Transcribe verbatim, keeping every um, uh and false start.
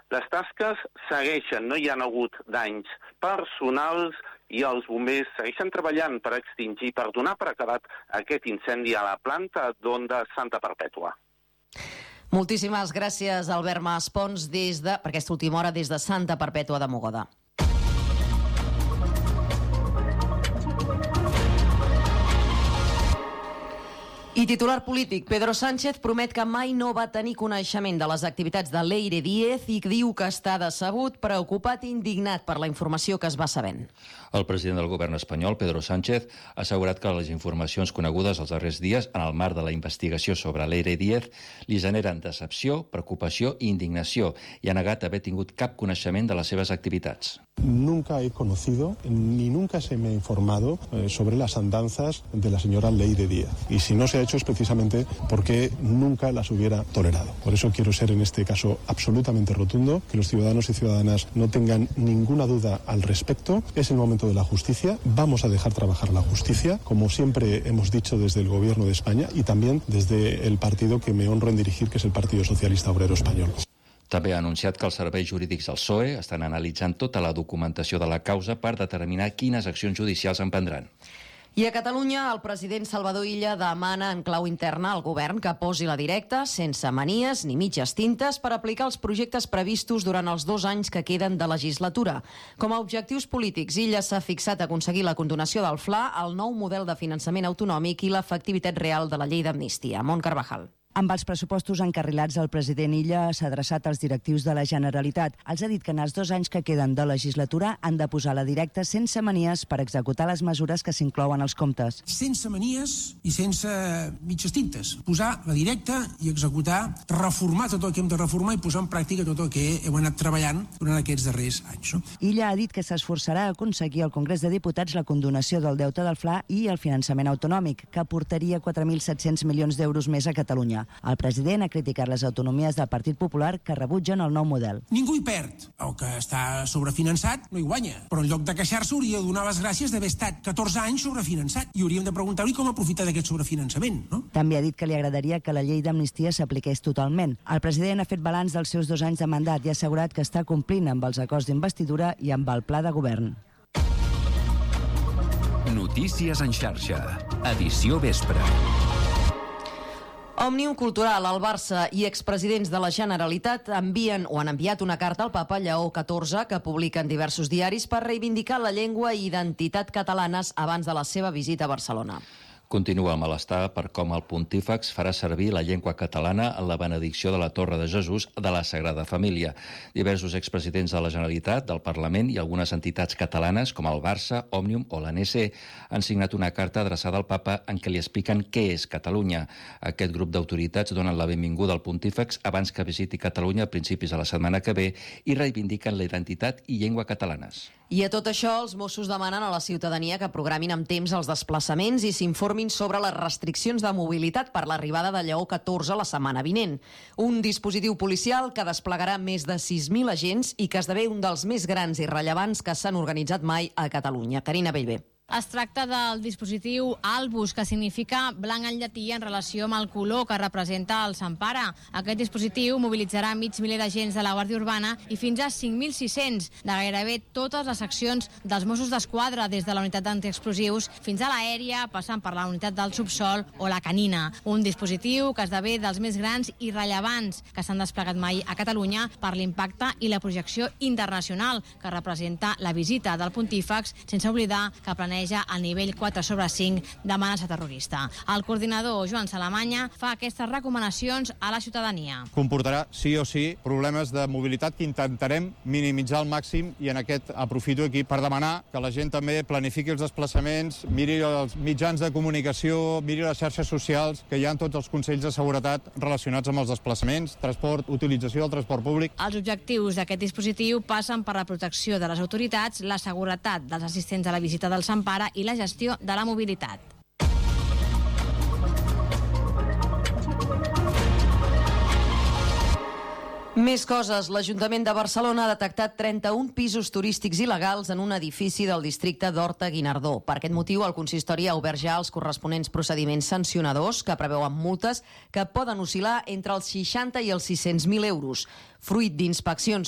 Les tasques segueixen, no hi ha hagut danys personals i els bombers segueixen treballant per extingir, per donar per acabat aquest incendi a la planta d'Onda Santa Perpètua. Moltíssimes gràcies, Albert Maspons, des de, per aquesta última hora des de Santa Perpètua de Mogoda. I titular polític, Pedro Sánchez promet que mai no va tenir coneixement de les activitats de Leire Díez i diu que està decebut, preocupat i indignat per la informació que es va sabent. El president del govern espanyol, Pedro Sánchez, ha assegurat que les informacions conegudes els darrers dies en el marc de la investigació sobre Leire Díez li generen decepció, preocupació i indignació i ha negat haver tingut cap coneixement de les seves activitats. Nunca he conocido ni nunca se me ha informado eh, sobre las andanzas de la señora Leire Díez. Y si no se ha hecho es precisamente porque nunca las hubiera tolerado. Por eso quiero ser en este caso absolutamente rotundo, que los ciudadanos y ciudadanas no tengan ninguna duda al respecto. Es el momento de la justicia. Vamos a dejar trabajar la justicia, como siempre hemos dicho desde el Gobierno de España y también desde el partido que me honro en dirigir, que es el Partido Socialista Obrero Español. També ha anunciat que els serveis jurídics del P S O E estan analitzant tota la documentació de la causa per determinar quines accions judicials emprendran. I a Catalunya, el president Salvador Illa demana en clau interna al govern que posi la directa, sense manies ni mitges tintes, per aplicar els projectes previstos durant els dos anys que queden de legislatura. Com a objectius polítics, Illa s'ha fixat a aconseguir la condonació del F L A, el nou model de finançament autonòmic i l'efectivitat real de la llei d'amnistia. Mont Carvajal. Amb els pressupostos encarrilats, el president Illa s'ha adreçat als directius de la Generalitat. Els ha dit que en els dos anys que queden de legislatura han de posar la directa sense manies per executar les mesures que s'inclouen als comptes. Sense manies i sense mitges tintes. Posar la directa i executar, reformar tot el que hem de reformar i posar en pràctica tot el que hem anat treballant durant aquests darrers anys. No? Illa ha dit que s'esforçarà a aconseguir al Congrés de Diputats la condonació del deute del F L A i el finançament autonòmic, que aportaria quatre mil set-cents milions d'euros més a Catalunya. El president ha criticat les autonomies del Partit Popular que rebutgen el nou model. Ningú hi perd. El que està sobrefinançat no hi guanya. Però en lloc de queixar-se hauria de donar les gràcies d'haver estat catorze anys sobrefinançat. I hauríem de preguntar-li com aprofitar d'aquest sobrefinançament. No? També ha dit que li agradaria que la llei d'amnistia s'apliqués totalment. El president ha fet balanç dels seus dos anys de mandat i ha assegurat que està complint amb els acords d'investidura i amb el pla de govern. Notícies en xarxa. Edició vespre. Òmnium Cultural, el Barça i expresidents de la Generalitat envien o han enviat una carta al papa Lleó catorze que publica en diversos diaris per reivindicar la llengua i identitat catalanes abans de la seva visita a Barcelona. Continua el malestar per com el pontífex farà servir la llengua catalana en la benedicció de la Torre de Jesús de la Sagrada Família. Diversos expresidents de la Generalitat, del Parlament i algunes entitats catalanes, com el Barça, Òmnium o l'A N C, han signat una carta adreçada al papa en què li expliquen què és Catalunya. Aquest grup d'autoritats donen la benvinguda al pontífex abans que visiti Catalunya a principis de la setmana que ve i reivindiquen la identitat i llengua catalanes. I a tot això, els Mossos demanen a la ciutadania que programin amb temps els desplaçaments i s'informin sobre les restriccions de mobilitat per l'arribada de Lleó catorze la setmana vinent. Un dispositiu policial que desplegarà més de sis mil agents i que esdevé un dels més grans i rellevants que s'han organitzat mai a Catalunya. Carina Bellver. Es tracta del dispositiu Albus, que significa blanc en llatí en relació amb el color que representa el Sant Pare. Aquest dispositiu mobilitzarà mig miler d'agents de la Guàrdia Urbana i fins a cinc mil sis-cents de gairebé totes les seccions dels Mossos d'Esquadra, des de la unitat d'antiexplosius fins a l'aèria, passant per la unitat del subsol o la canina. Un dispositiu que esdevé dels més grans i rellevants que s'han desplegat mai a Catalunya per l'impacte i la projecció internacional que representa la visita del pontífex, sense oblidar que planeja al nivell quatre sobre cinc d'amenaça terrorista. El coordinador Joan Salamanya fa aquestes recomanacions a la ciutadania. Comportarà sí o sí problemes de mobilitat que intentarem minimitzar al màxim i en aquest aprofito aquí per demanar que la gent també planifiqui els desplaçaments, miri els mitjans de comunicació, miri les xarxes socials, que hi ha tots els consells de seguretat relacionats amb els desplaçaments, transport, utilització del transport públic. Els objectius d'aquest dispositiu passen per la protecció de les autoritats, la seguretat dels assistents a la visita del Sant Pare i la gestió de la mobilitat. Més coses. L'Ajuntament de Barcelona ha detectat trenta-un pisos turístics il·legals en un edifici del districte d'Horta-Guinardó. Per aquest motiu, el consistori ha obert ja els corresponents procediments sancionadors que preveuen multes que poden oscil·lar entre els seixanta i els sis-cents mil euros. Fruit d'inspeccions